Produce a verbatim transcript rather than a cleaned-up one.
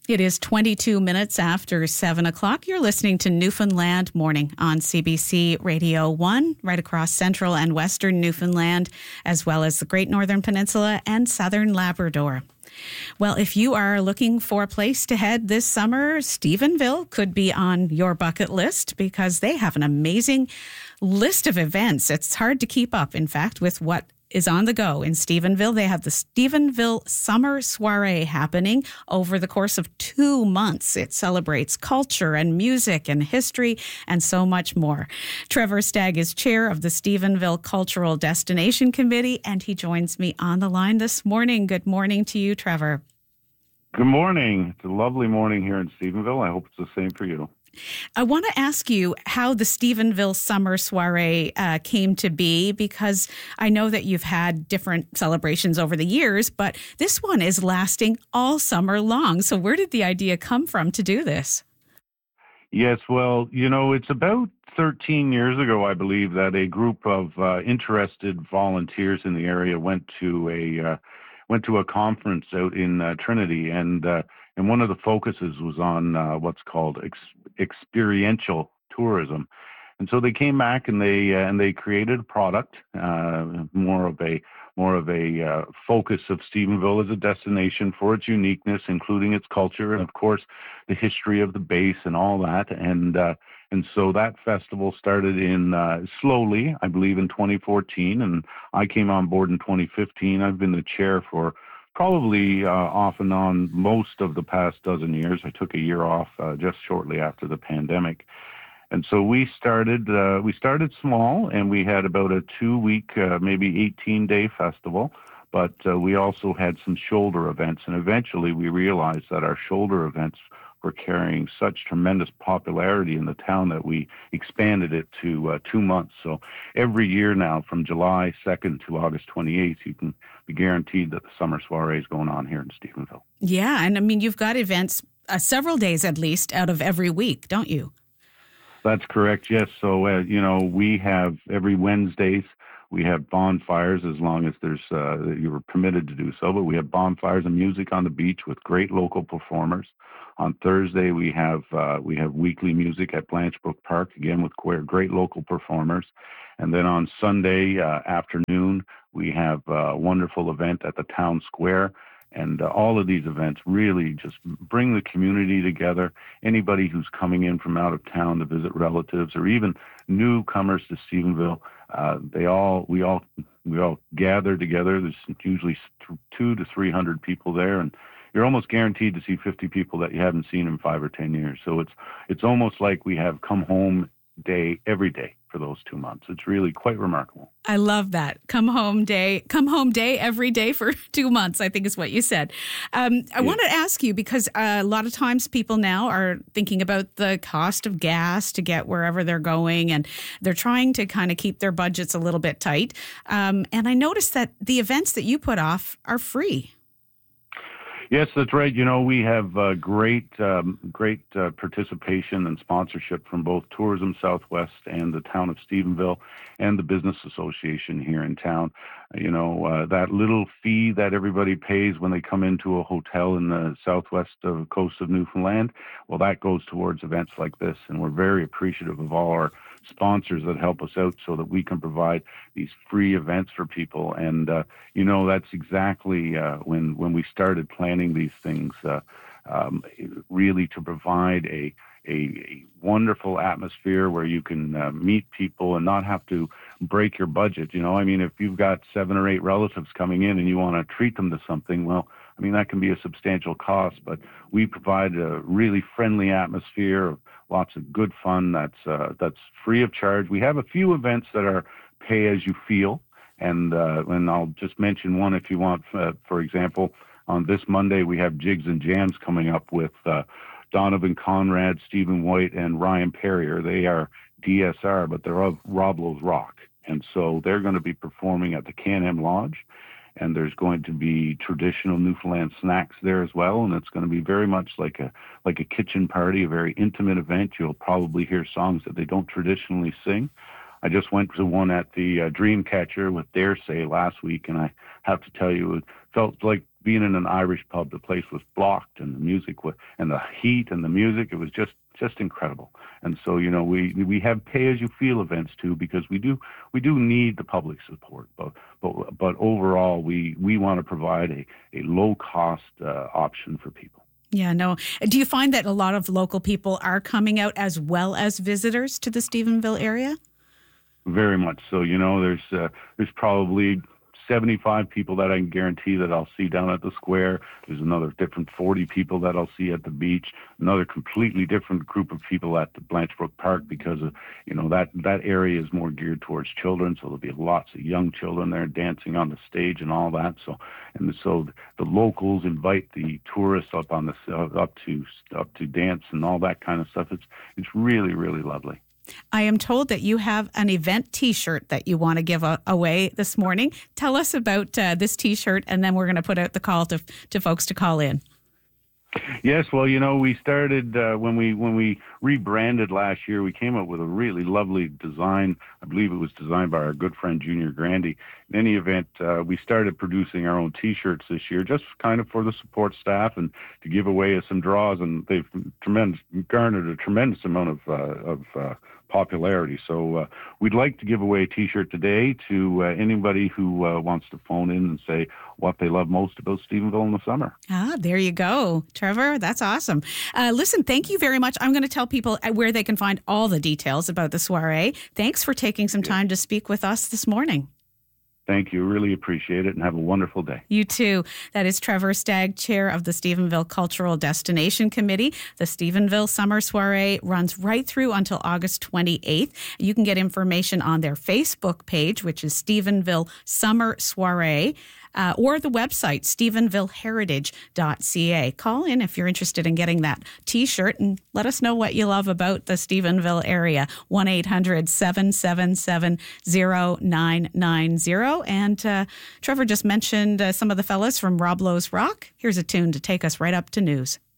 It is twenty-two minutes after seven o'clock. You're listening to Newfoundland Morning on C B C Radio one, right across central and western Newfoundland, as well as the Great Northern Peninsula and southern Labrador. Well, if you are looking for a place to head this summer, Stephenville could be on your bucket list because they have an amazing list of events. It's hard to keep up, in fact, with what is on the go in Stephenville. They have the Stephenville Summer Soiree happening over the course of two months. It celebrates culture and music and history and so much more. Trevor Stagg is chair of the Stephenville Cultural Destination Committee, and he joins me on the line this morning. Good morning to you, Trevor. Good morning. It's a lovely morning here in Stephenville. I hope it's the same for you. I want to ask you how the Stephenville Summer Soiree uh, came to be, because I know that you've had different celebrations over the years, but this one is lasting all summer long. So where did the idea come from to do this? Yes, well, you know, it's about thirteen years ago, I believe, that a group of uh, interested volunteers in the area went to a uh, went to a conference out in uh, Trinity, and uh, and one of the focuses was on uh, what's called ex- experiential tourism. And so they came back and they uh, and they created a product, uh, more of a more of a uh, focus of Stephenville as a destination for its uniqueness, including its culture and of course the history of the base and all that. And uh, and so that festival started in uh, slowly, I believe, in twenty fourteen, and I came on board in twenty fifteen. I've been the chair for probably uh, off and on most of the past dozen years. I took a year off uh, just shortly after the pandemic. And so we started uh, we started small, and we had about a two-week, uh, maybe eighteen-day festival, but uh, we also had some shoulder events. And eventually we realized that our shoulder events were carrying such tremendous popularity in the town that we expanded it to uh, two months. So every year now, from July second to August twenty-eighth, you can be guaranteed that the summer soiree is going on here in Stephenville. Yeah, and I mean, you've got events uh, several days at least out of every week, don't you? That's correct, yes. So, uh, you know, we have every Wednesdays, we have bonfires as long as there's uh, you were permitted to do so, but we have bonfires and music on the beach with great local performers. On Thursday, we have uh, we have weekly music at Blanchbrook Park, again with great local performers. And then on Sunday uh, afternoon, we have a wonderful event at the town square. And uh, all of these events really just bring the community together. Anybody who's coming in from out of town to visit relatives, or even newcomers to Stephenville, uh, they all we all we all gather together. There's usually two to three hundred people there, and you're almost guaranteed to see fifty people that you haven't seen in five or ten years. So it's it's almost like we have come home day every day for those two months. It's really quite remarkable. I love that. Come home day, come home day every day for two months, I think is what you said. Um, I yeah. want to ask you, because uh, a lot of times people now are thinking about the cost of gas to get wherever they're going, and they're trying to kind of keep their budgets a little bit tight. Um, and I noticed that the events that you put off are free. Yes, that's right. You know, we have uh, great, um, great uh, participation and sponsorship from both Tourism Southwest and the town of Stephenville and the Business Association here in town. You know, uh, that little fee that everybody pays when they come into a hotel in the southwest of coast of Newfoundland, well, that goes towards events like this. And we're very appreciative of all our sponsors that help us out so that we can provide these free events for people. And, uh, you know, that's exactly uh, when, when we started planning these things, uh, um, really to provide a, a, a wonderful atmosphere where you can uh, meet people and not have to break your budget. You know, I mean, if you've got seven or eight relatives coming in and you want to treat them to something, well, I mean, that can be a substantial cost, but we provide a really friendly atmosphere, lots of good fun that's uh, that's free of charge. We have a few events that are pay as you feel, and uh, and I'll just mention one if you want. Uh, for example, on this Monday, we have Jigs and Jams coming up with uh, Donovan Conrad, Stephen White, and Ryan Perrier. They are D S R, but they're of Rob Lowe's Rock, and so they're going to be performing at the Can-Am Lodge. And there's going to be traditional Newfoundland snacks there as well, and it's going to be very much like a like a kitchen party, a very intimate event. You'll probably hear songs that they don't traditionally sing. I just went to one at the uh, Dreamcatcher with Dare Say last week, and I have to tell you, it felt like being in an Irish pub. The place was blocked, and the music was, and the heat and the music, it was just just incredible. And so, you know, we we have pay-as-you-feel events too, because we do we do need the public support. But but but overall, we we want to provide a a low-cost uh, option for people. Yeah, no. Do you find that a lot of local people are coming out as well as visitors to the Stephenville area? Very much so. You know, there's uh, there's probably seventy-five people that I can guarantee that I'll see down at the square. There's another different forty people that I'll see at the beach. Another completely different group of people at the Blanchbrook Park, because of, you know, that that area is more geared towards children. So there'll be lots of young children there dancing on the stage and all that. So and so the locals invite the tourists up on the uh, up to up to dance and all that kind of stuff. It's it's really really lovely. I am told that you have an event T-shirt that you want to give a, away this morning. Tell us about uh, this T-shirt, and then we're going to put out the call to to folks to call in. Yes, well, you know, we started uh, when we when we rebranded last year. We came up with a really lovely design. I believe it was designed by our good friend Junior Grandy. In any event, uh, we started producing our own T-shirts this year, just kind of for the support staff and to give away some draws. And they've tremendous garnered a tremendous amount of uh, of uh, popularity. So uh, we'd like to give away a T-shirt today to uh, anybody who uh, wants to phone in and say what they love most about Stephenville in the summer. Ah, there you go. Trevor, that's awesome. Uh, listen, thank you very much. I'm going to tell people where they can find all the details about the soiree. Thanks for taking some time to speak with us this morning. Thank you. Really appreciate it, and have a wonderful day. You too. That is Trevor Stagg, chair of the Stephenville Cultural Destination Committee. The Stephenville Summer Soiree runs right through until August twenty-eighth. You can get information on their Facebook page, which is Stephenville Summer Soiree, uh, or the website, stephenville heritage dot c a. Call in if you're interested in getting that T-shirt and let us know what you love about the Stephenville area. one eight hundred seven seven seven zero nine nine zero. And uh, Trevor just mentioned uh, some of the fellas from Rob Lowe's Rock. Here's a tune to take us right up to news.